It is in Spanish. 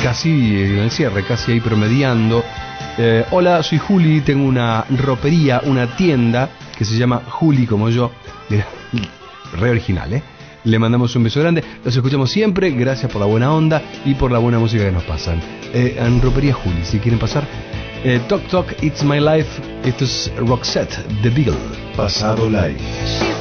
casi en el cierre, casi ahí promediando. Hola, soy Juli, tengo una ropería, una tienda que se llama Juli como yo. Re original, Le mandamos un beso grande, los escuchamos siempre, gracias por la buena onda y por la buena música que nos pasan. En ropería Juli, si quieren pasar. Talk Talk, It's My Life. Esto es Roxette, The Beagle. Pasado Live.